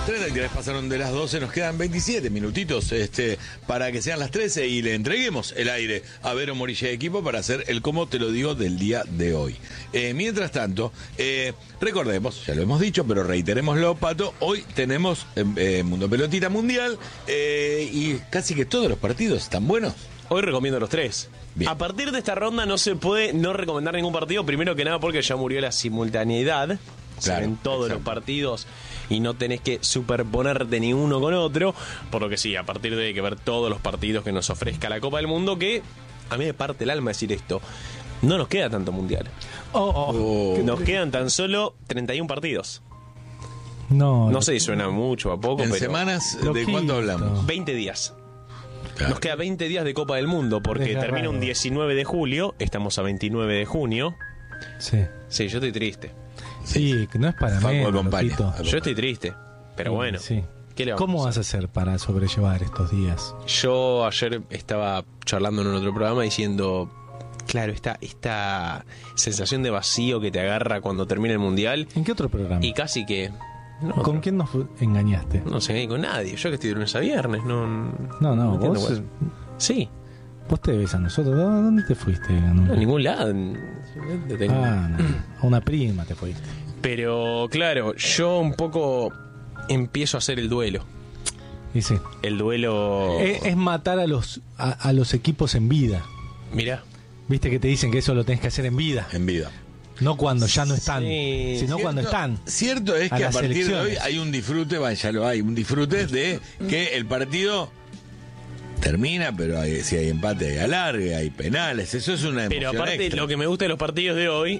33 pasaron de las 12, nos quedan 27 minutitos para que sean las 13 y le entreguemos el aire a Vero Morilla de equipo para hacer el cómo te lo digo del día de hoy. Mientras tanto, recordemos, ya lo hemos dicho, pero reiterémoslo, Pato, hoy tenemos Mundo Pelotita Mundial y casi que todos los partidos están buenos. Hoy recomiendo los 3. Bien. A partir de esta ronda no se puede no recomendar ningún partido, primero que nada porque ya murió la simultaneidad. Se ven todos los partidos y no tenés que superponerte ni uno con otro, por lo que sí, a partir de que ver todos los partidos que nos ofrezca la Copa del Mundo, que a mí me parte el alma decir esto, no nos queda tanto mundial. Nos quedan tan solo 31 partidos. No sé si suena mucho o a poco, ¿En pero semanas de cuánto hablamos? 20 días. Claro. Nos queda 20 días de Copa del Mundo porque termina un 19 de julio, estamos a 29 de junio. Sí, yo estoy triste. Sí, que no es para mí. Yo estoy triste, pero bueno. Sí. ¿Qué le vamos ¿Cómo vas a hacer para sobrellevar estos días? Yo ayer estaba charlando en otro programa diciendo, claro, esta sensación de vacío que te agarra cuando termina el Mundial. ¿En qué otro programa? Y casi que... ¿Con quién nos engañaste? No sé, con nadie. Yo que estoy de lunes a viernes, no vos... Sí. Vos te ves a nosotros. ¿Dónde te fuiste? No, a ningún lado. A una prima te fuiste. Pero claro, yo un poco empiezo a hacer el duelo. Y sí. El duelo... Es matar a los equipos en vida. Mirá. Viste que te dicen que eso lo tenés que hacer en vida. En vida. No cuando ya no están, sino cuando están. Cierto es que a partir de hoy hay un disfrute, ya lo hay, un disfrute de que el partido termina, pero si hay empate hay alargue, hay penales, eso es una emoción. Pero aparte extra. Lo que me gusta de los partidos de hoy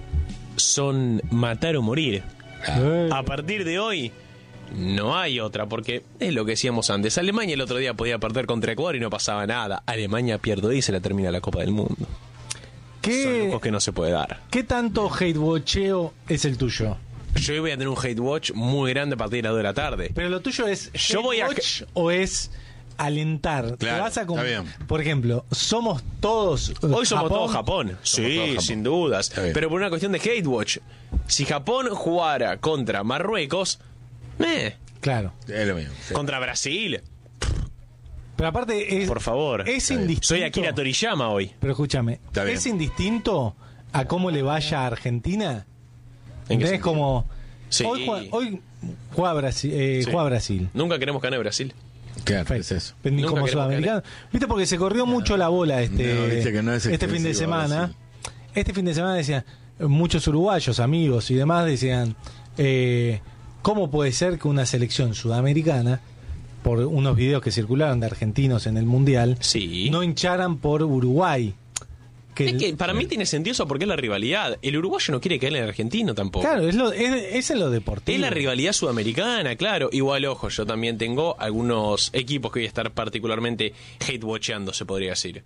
son matar o morir. A partir de hoy no hay otra, porque es lo que decíamos antes. Alemania el otro día podía perder contra Ecuador y no pasaba nada. Alemania pierde hoy y se la termina la Copa del Mundo. Son lujos que no se puede dar. ¿Qué tanto hate-watcheo es el tuyo? Yo voy a tener un hate-watch muy grande a partir de las 2 de la tarde. Pero lo tuyo es hate-watch o es alentar. Claro, ¿Te vas a está bien. Por ejemplo, somos todos hoy somos todos Japón. Sí, sin dudas. Pero por una cuestión de hate-watch. Si Japón jugara contra Marruecos, claro, es lo mismo. Sí. Contra Brasil. Pero aparte por favor, es indistinto. Soy Akira Toriyama hoy. Pero escúchame, ¿es indistinto a cómo le vaya a Argentina? Es como sí. hoy juega Brasil, juega Brasil. Nunca queremos ganar Brasil. Claro, es eso. Ni como sudamericano. Viste, porque se corrió mucho la bola este fin de semana. Este fin de semana decían muchos uruguayos, amigos y demás decían ¿cómo puede ser que una selección sudamericana, por unos videos que circularon de argentinos en el Mundial, no hincharan por Uruguay? Que para mí tiene sentido eso porque es la rivalidad. El uruguayo no quiere caerle al argentino tampoco. Claro, es en lo deportivo. Es la rivalidad sudamericana, claro. Igual, ojo, yo también tengo algunos equipos que voy a estar particularmente hate-watcheando, se podría decir.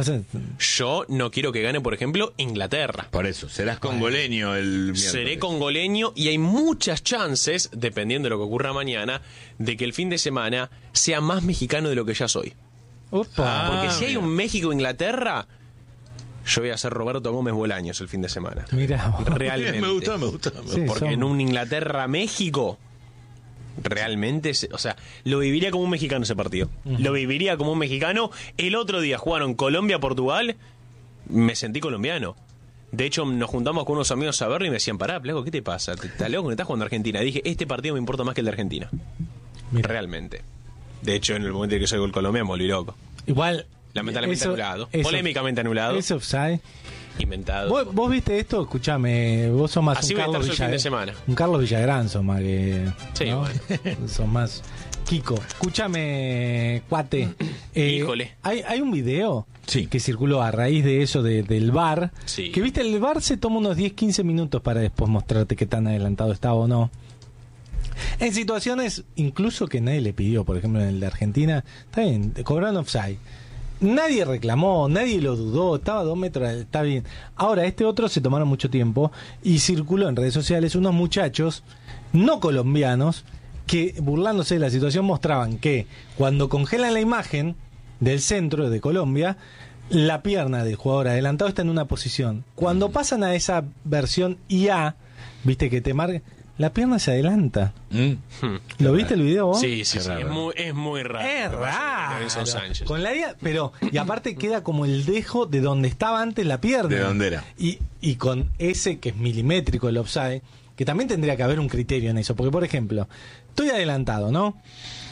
Yo no quiero que gane, por ejemplo, Inglaterra. Por eso, serás congoleño el miércoles. Seré congoleño y hay muchas chances, dependiendo de lo que ocurra mañana, de que el fin de semana sea más mexicano de lo que ya soy. Porque si hay un México-Inglaterra, yo voy a ser Roberto Gómez Bolaños el fin de semana. Mira, realmente. Me gusta. Sí, porque en un Inglaterra-México, realmente, o sea, lo viviría como un mexicano ese partido. Lo viviría como un mexicano. El otro día jugaron Colombia-Portugal, me sentí colombiano. De hecho, nos juntamos con unos amigos a verlo y me decían, pará, Placo, ¿qué te pasa? ¿Estás loco que estás jugando a Argentina? Dije, este partido me importa más que el de Argentina. Mira. Realmente. De hecho, en el momento en que soy gol Colombia me volví loco. Igual... Lamentablemente anulado. Polémicamente anulado. Es offside. Inventado. ¿Vos viste esto? Escúchame, vos sos más así un Carlos fin de semana. Un Carlos Villagrán sos más que... Sí, ¿no? bueno. Sos más Kiko. Escúchame, cuate. Híjole. Hay un video que circuló a raíz de eso del VAR. Sí. Que viste, el VAR se toma unos 10-15 minutos para después mostrarte qué tan adelantado estaba o no. En situaciones incluso que nadie le pidió, por ejemplo en el de Argentina, está bien, cobraron offside. Nadie reclamó, nadie lo dudó, estaba a 2 metros, está bien. Ahora, este otro se tomaron mucho tiempo y circuló en redes sociales unos muchachos no colombianos que, burlándose de la situación, mostraban que cuando congelan la imagen del centro de Colombia, la pierna del jugador adelantado está en una posición. Cuando pasan a esa versión IA, viste que te marca, la pierna se adelanta. ¿Lo viste el video vos? Sí. Es muy raro. Es raro. Davinson Sánchez. Con la idea, pero, y aparte queda como el dejo de donde estaba antes la pierna. ¿De dónde era? Y con ese que es milimétrico el offside, que también tendría que haber un criterio en eso. Porque, por ejemplo, estoy adelantado, ¿no?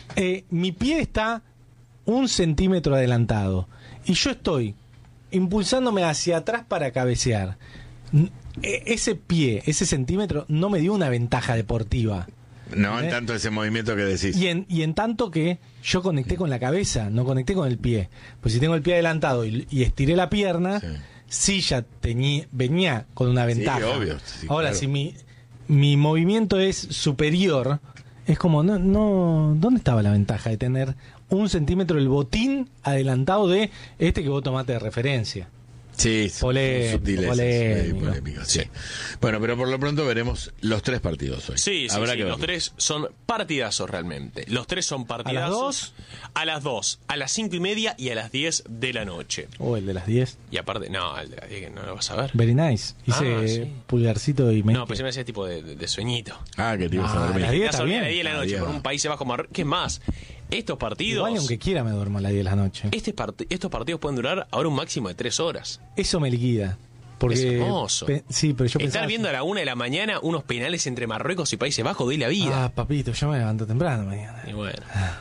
Mi pie está 1 centímetro adelantado. Y yo estoy impulsándome hacia atrás para cabecear. Ese pie, ese centímetro, no me dio una ventaja deportiva. No, en tanto ese movimiento que decís. Y en tanto que yo conecté con la cabeza, no conecté con el pie. Pues si tengo el pie adelantado y estiré la pierna, sí ya venía con una ventaja. Sí, obvio. Sí, ahora, claro. si mi movimiento es superior, es como, no, ¿dónde estaba la ventaja de tener 1 centímetro el botín adelantado de este que vos tomaste de referencia? Sí, polémico. Sí. Bueno, pero por lo pronto veremos los 3 partidos hoy. Sí, los 3 son partidazos realmente. Los 3 son partidazos. A las 2, a las 5:30 y a las 10 de la noche. El de las 10. Y aparte, no, el de las 10 que no lo vas a ver. Very nice. Hice pulgarcito y no, pues se me hacía tipo de sueñito. Que te ibas a dormir. A las 10 a las 10 de la noche 10. por un Países Bajos Marruecos. ¿Qué más? Estos partidos... Igual aunque quiera me duermo a las 10 de la noche. Estos partidos pueden durar ahora un máximo de 3 horas. Eso me liquida. Porque, es hermoso. Sí, pero yo Estar viendo a la 1 de la mañana unos penales entre Marruecos y Países Bajos doy la vida. Papito, yo me levanto temprano mañana. Y bueno,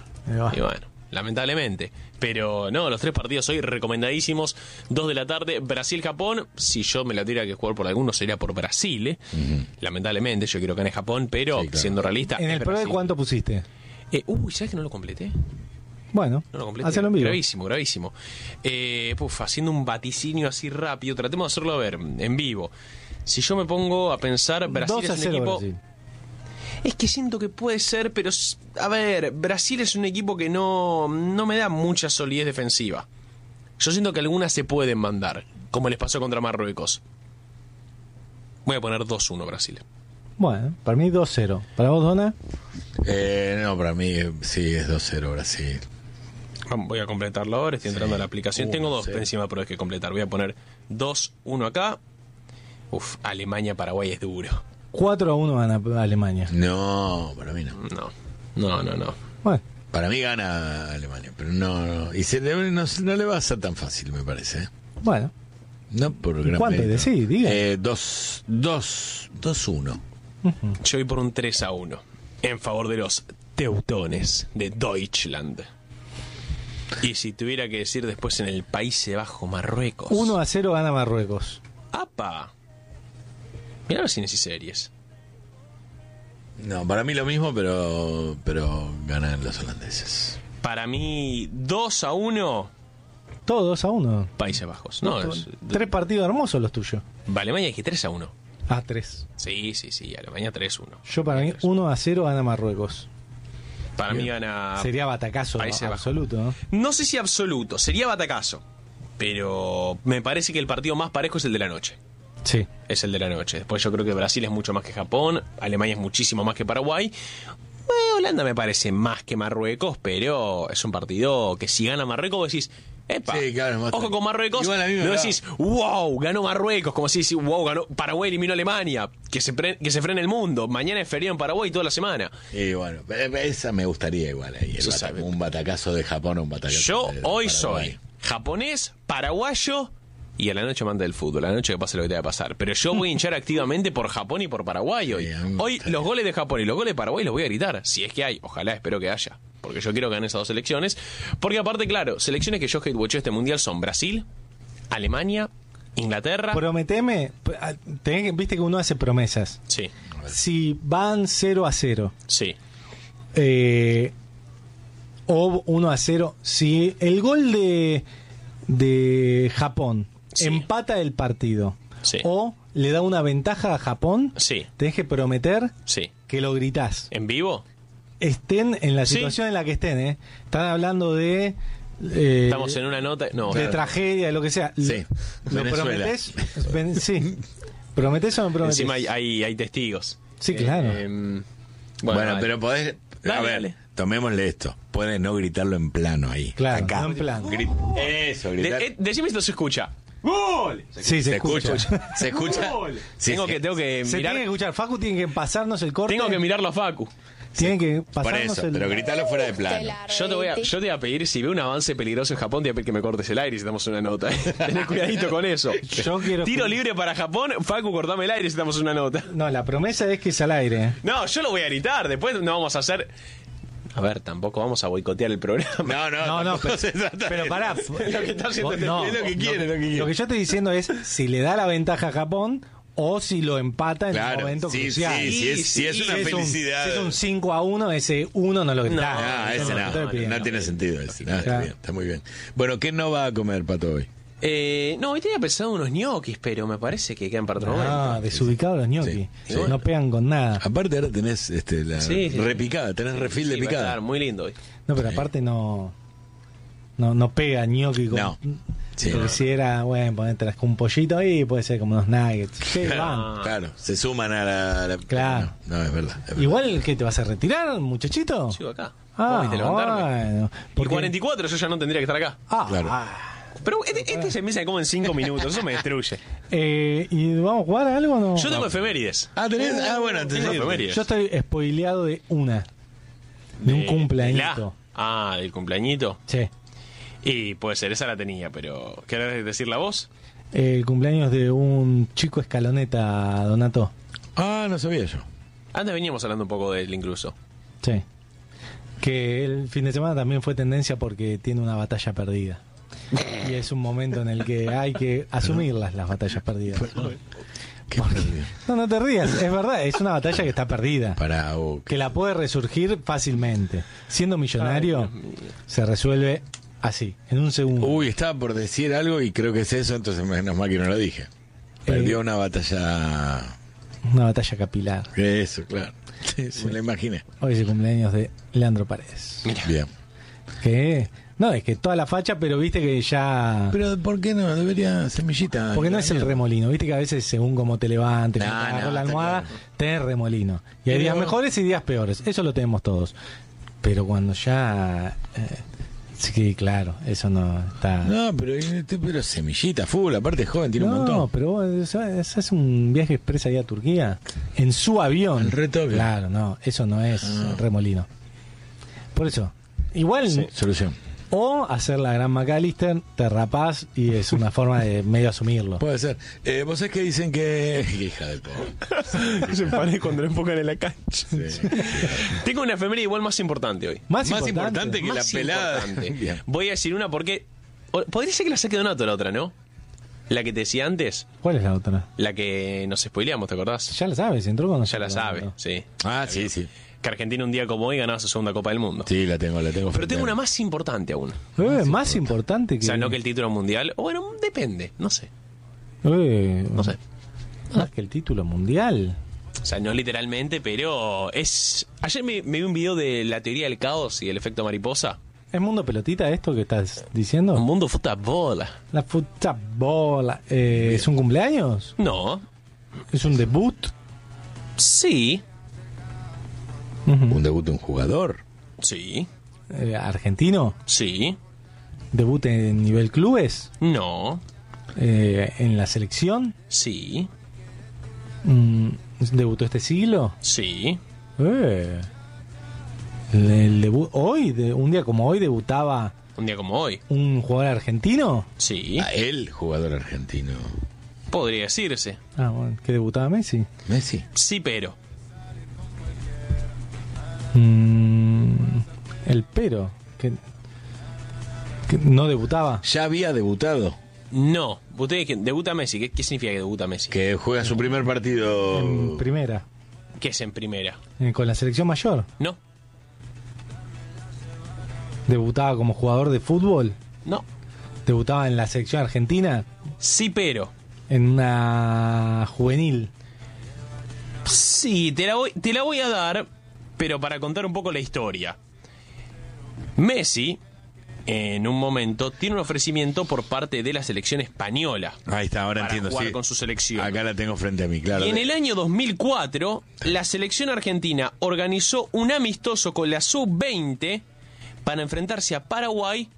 lamentablemente. Pero no, los 3 partidos hoy recomendadísimos. 2 de la tarde, Brasil-Japón. Si yo me la tuviera que jugar por alguno, sería por Brasil. Lamentablemente, yo quiero que gane Japón, pero sí, claro. siendo realista. ¿En el pro de cuánto pusiste? ¿Sabes que no lo completé? Bueno, no lo completé. hacelo en vivo. Gravísimo. Haciendo un vaticinio así rápido, tratemos de hacerlo a ver, en vivo. Si yo me pongo a pensar, Brasil es un equipo... Brasil. Es que siento que puede ser, pero a ver, Brasil es un equipo que no me da mucha solidez defensiva. Yo siento que algunas se pueden mandar, como les pasó contra Marruecos. Voy a poner 2-1 Brasil. Bueno, para mí 2-0. ¿Para vos, Dona? No, para mí sí es 2-0 Brasil. Voy a completarlo ahora, estoy entrando a la aplicación. Tengo 2 encima pero hay que completar. Voy a poner 2-1 acá. Alemania-Paraguay es duro. 4-1 gana Alemania. No, para mí no. No. Bueno. Para mí gana Alemania, pero no. Y no le va a ser tan fácil, me parece. Bueno. No por gran ¿Cuánto? mérito. Diga. 2-1. Yo voy por un 3-1 en favor de los teutones de Deutschland. Y si tuviera que decir después en el Países Bajos, Marruecos. 1-0 gana Marruecos. ¡Apa! Mirá los cines y series. No, para mí lo mismo, pero ganan los holandeses. Para mí 2-1. Todo 2-1. Países Bajos. No, 3 partidos hermosos los tuyos. Alemania dije 3-1. 3. Sí, Alemania 3-1. Yo para mí 1-0 gana Marruecos. Para mí gana... Sería batacazo absoluto, ¿no? No sé si absoluto, sería batacazo. Pero me parece que el partido más parejo es el de la noche. Sí. Es el de la noche. Después yo creo que Brasil es mucho más que Japón, Alemania es muchísimo más que Paraguay. Holanda me parece más que Marruecos, pero es un partido que si gana Marruecos vos decís, ¡epa! Sí, claro, ojo con Marruecos. Igual a mí no decís, ¡wow! Ganó Marruecos. Como si decís, ¡wow! Ganó Paraguay, eliminó a Alemania. Que se frene el mundo. Mañana es feriado en Paraguay toda la semana. Y bueno, esa me gustaría igual ahí. Un batacazo de Japón o un batacazo yo de hoy Paraguay. soy japonés, paraguayo. Y a la noche manda el fútbol, a la noche que pase lo que tenga que pasar. Pero yo voy a hinchar activamente por Japón y por Paraguay hoy. Hoy los goles de Japón y los goles de Paraguay los voy a gritar. Si es que hay, ojalá, espero que haya. Porque yo quiero que ganen esas 2 selecciones. Porque aparte, claro, selecciones que yo hatewatcheo este mundial son Brasil, Alemania, Inglaterra. Prometeme, viste que uno hace promesas. Sí. Si van 0-0. Sí. O 1-0. Si el gol de Japón empata el partido, o le da una ventaja a Japón, tenés que prometer que lo gritás. ¿En vivo? Estén en la situación en la que estén, Están hablando de... Estamos en una nota... No, de tragedia, de lo que sea. Sí. ¿Lo prometés? Sí. ¿Prometés o no prometés? Encima hay testigos. Sí, claro. Bueno, pero podés... Dale. Tomémosle esto. Puedes no gritarlo en plano ahí. Claro, acá. no en plano. Eso, gritar. Decime si no se escucha. ¡Gol! Sí, se escucha. Se escucha. Sí, Tengo que Se mirar. tiene que escuchar. Facu tiene que pasarnos el corte. Tengo que mirarlo a Facu. Tiene que Por pasarnos eso, el... pero gritalo fuera de plano. Yo te voy a pedir, si veo un avance peligroso en Japón, te voy a pedir que me cortes el aire y si damos una nota. Tenés cuidadito con eso. Yo quiero... Tiro libre para Japón, Facu, cortame el aire si damos una nota. No, la promesa es que es al aire. No, yo lo voy a gritar, después no vamos a hacer... A ver, tampoco vamos a boicotear el programa. No, pero pará. Lo que está haciendo Vos- no, es lo que quiere, lo que quiere. Lo que yo estoy diciendo es si le da la ventaja a Japón o si lo empata en Claro, un momento sí, crucial. sí, es una Si felicidad. Si es un 5-1, ese 1 no lo está. Ah, ese lo estoy pidiendo. no tiene sentido ese. Claro. Está bien, está muy bien. Bueno, ¿qué no va a comer, Pato, hoy? No, hoy tenía pensado unos ñoquis, pero me parece que quedan para otro momento. Ah, desubicados los ñoquis. Sí, sí. No pegan con nada. Aparte ahora tenés la Sí. repicada, tenés refil de Sí, va a picada. estar muy lindo hoy. No, pero aparte no pega ñoqui con... No. Sí, porque no. si era, bueno, ponete un pollito ahí, puede ser como unos nuggets. Sí, van. Claro, se suman a la... Claro. No, es verdad. Es verdad. Igual que te vas a retirar, muchachito. Sigo acá. Ah, Vos viste levantarme. bueno. Por 44 yo ya no tendría que estar acá. Ah, Claro. Pero este se empieza como en 5 minutos, eso me destruye. ¿Y vamos a jugar a algo o no? Yo tengo efemérides. Ah, tenés... Ah, bueno, Tengo entonces... efemérides. Yo estoy spoileado de una. De un cumpleañito. Del cumpleañito. Sí. Y puede ser, esa la tenía, pero ¿querés decir la voz? El cumpleaños de un chico escaloneta, Donato. Ah, no sabía yo. Antes veníamos hablando un poco de él incluso. Sí. Que el fin de semana también fue tendencia porque tiene una batalla perdida. Y es un momento en el que hay que asumirlas, las batallas perdidas. Qué perdido. No te rías, es verdad, es una batalla que está perdida. Que la puede resurgir fácilmente. Siendo millonario, se resuelve así, en un segundo. Uy, estaba por decir algo y creo que es eso, entonces menos mal que no lo dije. Perdió una batalla... Una batalla capilar. Eso, claro. Sí, me lo imaginé. Hoy es el cumpleaños de Leandro Paredes. Bien. Que... No, es que toda la facha, pero viste que ya... Pero ¿por qué no? Debería semillita. Porque no es el remolino, viste que a veces según cómo te levantes, No, cómo te agarró la está almohada, claro. tenés remolino. Y hay Pero- días mejores y días peores, eso lo tenemos todos. Pero cuando ya... sí, claro, eso no está... No, pero semillita, fútbol, aparte es joven, tiene un montón. pero vos es un viaje express ahí a Turquía, en su avión. El retoque. Claro, no, eso no es remolino. Por eso, igual... Solución. O hacer la gran McAllister, te rapás y es una forma de medio asumirlo. Puede ser. Vos sabés que dicen que... Hija de pobre. Se parece cuando lo enfocan en la cancha. Sí. Tengo una efeméride igual más importante hoy. Más Más importante. importante que la Más pelada. importante. Bien. Voy a decir una porque... Podría ser que la saque Donato la otra, ¿no? La que te decía antes, ¿Cuál es la otra? la que nos spoileamos, ¿te acordás? Ya la sabes, entró con Ya la sabe, sí. Ah, sí, sí. Que Argentina un día como hoy ganaba su segunda Copa del Mundo. Sí, la tengo. Pero frente tengo a una mí. más importante aún. Más importante que... O sea, no que el título mundial. O bueno, depende, no sé. No sé. Más que el título mundial. O sea, no literalmente, pero es... Ayer me vi un video de la teoría del caos y el efecto mariposa. ¿Es mundo pelotita esto que estás diciendo? Un mundo fútbol. La fútbol. ¿Es un cumpleaños? No. ¿Es un debut? Sí. Un debut de un jugador. Sí. ¿Argentino? Sí. ¿Debut en nivel clubes? No. ¿En la selección? Sí. ¿Debutó este siglo? Sí. El debut hoy, un día como hoy, debutaba Un día como hoy. un jugador argentino. Sí. El jugador argentino. Podría decirse. Ah, bueno, que debutaba Messi. Messi. Sí, pero. El pero que no debutaba. Ya había debutado. No. Usted debuta Messi. ¿Qué significa que debuta Messi? Que juega su primer partido. En primera, ¿Qué es en primera? con la selección mayor. No. Debutaba como jugador de fútbol. No. Debutaba en la selección argentina. Sí, pero. En una juvenil. Sí, te la voy a dar, pero para contar un poco la historia. Messi, en un momento, tiene un ofrecimiento por parte de la selección española. Ahí está, ahora para entiendo. jugar Sí. con su selección. Acá la tengo frente a mí, claro. Y en el año 2004, la selección argentina organizó un amistoso con la Sub-20 para enfrentarse a Paraguay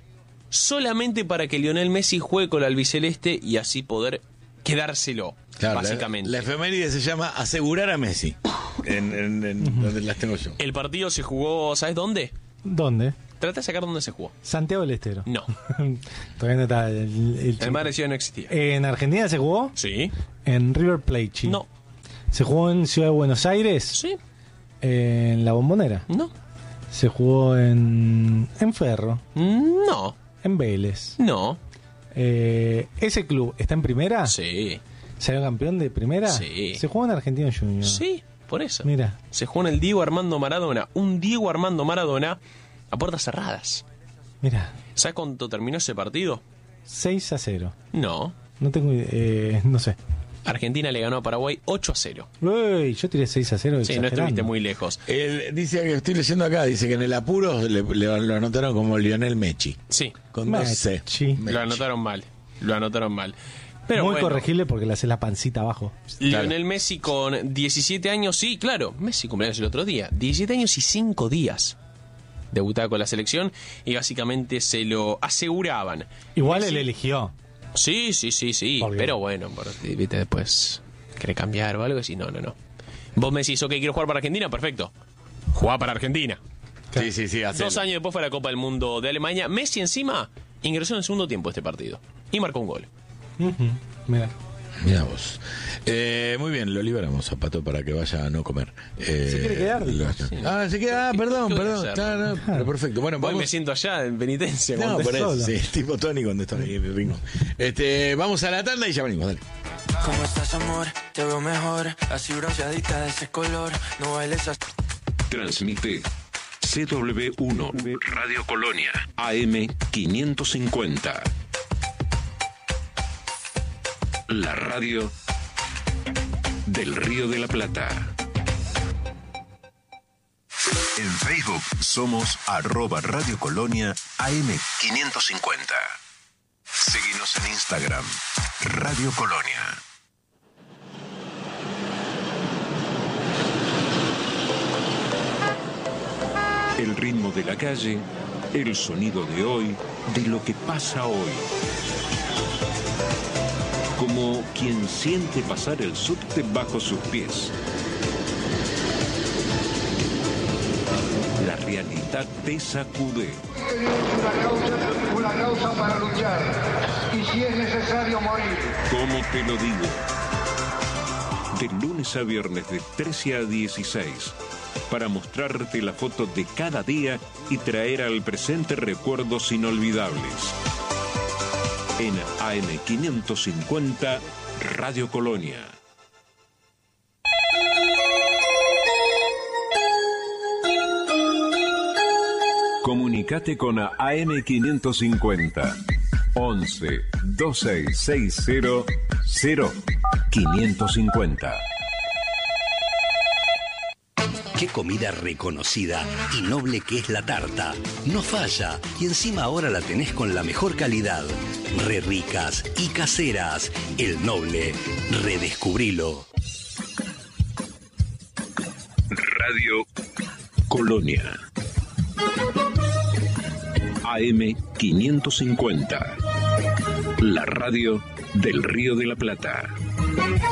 solamente para que Lionel Messi juegue con el albiceleste y así poder quedárselo, claro, básicamente. La efeméride se llama asegurar a Messi, en donde las tengo yo. El partido se jugó, ¿sabes dónde? ¿Dónde? Trata de sacar dónde se jugó. Santiago del Estero. No. Todavía no está el Mar de Ciudad no existía. ¿En Argentina se jugó? Sí. En River Plate, Chile. No. ¿Se jugó en Ciudad de Buenos Aires? Sí. ¿En La Bombonera? No. ¿Se jugó en Ferro? No. ¿En Vélez? No. ¿Ese club está en primera? Sí. ¿Salió campeón de primera? Sí. ¿Se jugó en Argentino Junior? Sí, por eso. Mira. Se jugó en el Diego Armando Maradona. Un Diego Armando Maradona a puertas cerradas. Mira. ¿Sabes cuánto terminó ese partido? 6-0. No. No tengo no sé. Argentina le ganó a Paraguay 8-0. Uy, yo tiré 6-0. Sí, no estuviste muy lejos. Dice que estoy leyendo acá, dice que en el apuro lo anotaron como Lionel Messi. Sí. Con 2C. Lo anotaron mal. Pero muy bueno, corregible porque le hace la pancita abajo. Lionel Messi con 17 años, sí, claro. Messi cumpleaños el otro día. 17 años y 5 días. Debutaba con la selección y básicamente se lo aseguraban. Igual Messi, él eligió. Sí. Pero bueno, viste, después quiere cambiar o algo así. No. Vos me decís, ok, quiero jugar para Argentina, perfecto. Jugá para Argentina. Sí, hacelo. 2 años después fue la Copa del Mundo de Alemania. Messi encima ingresó en el segundo tiempo de este partido y marcó un gol. Mira vos. Muy bien, lo liberamos a Pato para que vaya a no comer. ¿Se quiere quedar? Se queda. Perdón. Claro, pero perfecto. Bueno, hoy me siento allá en penitencia. No, por eso, sí, tipo Tony cuando está ahí en el ringo. Vamos a la tanda y ya venimos, dale. ¿Cómo estás, amor? Te veo mejor. Así bronceadita de ese color. No bailes así. Transmite CW1 Radio Colonia AM 550. La radio del Río de la Plata. En Facebook somos @Radio Colonia AM 550. Síguenos en Instagram, Radio Colonia. El ritmo de la calle, el sonido de hoy, de lo que pasa hoy. Como quien siente pasar el subte bajo sus pies. La realidad te sacude. Una causa para luchar. Y si es necesario morir. ¿Cómo te lo digo? De lunes a viernes de 13 a 16. Para mostrarte la foto de cada día y traer al presente recuerdos inolvidables. En AM 550, Radio Colonia. Comunicate con AM 550 11 2660 0550. Qué comida reconocida y noble que es la tarta. No falla y encima ahora la tenés con la mejor calidad. Re ricas y caseras. El Noble. Redescubrilo. Radio Colonia. AM 550. La radio del Río de la Plata.